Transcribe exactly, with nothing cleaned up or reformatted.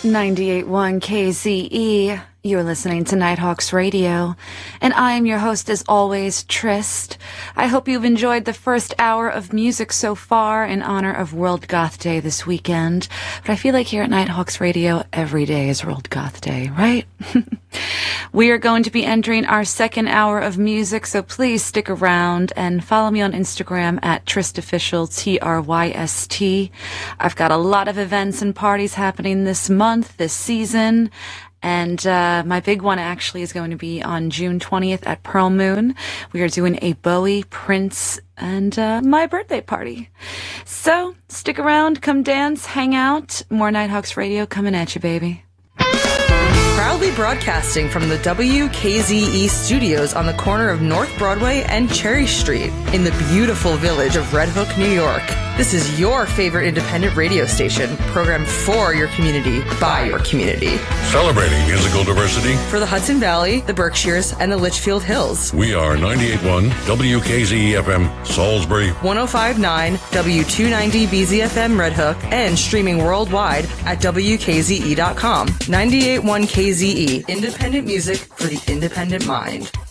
ninety-eight point one K Z E. You're listening to Nighthawks Radio, and I am your host, as always, Trist. I hope you've enjoyed the first hour of music so far in honor of World Goth Day this weekend. But I feel like here at Nighthawks Radio, every day is World Goth Day, right? We are going to be entering our second hour of music, so please stick around and follow me on Instagram at TristOfficial, T R Y S T. I've got a lot of events and parties happening this month, this season. And uh my big one actually is going to be on June twentieth at Pearl Moon. We are doing a Bowie, Prince, and uh my birthday party. So stick around, come dance, hang out. More Nighthawks Radio coming at you, baby. Proudly broadcasting from the W K Z E studios on the corner of North Broadway and Cherry Street in the beautiful village of Red Hook, New York. This is your favorite independent radio station, programmed for your community, by your community. Celebrating musical diversity for the Hudson Valley, the Berkshires, and the Litchfield Hills. We are ninety-eight point one W K Z E F M, Salisbury, one oh five point nine W two ninety B Z F M Red Hook, and streaming worldwide at W K Z E dot com. ninety-eight point one K Z E, independent music for the independent mind.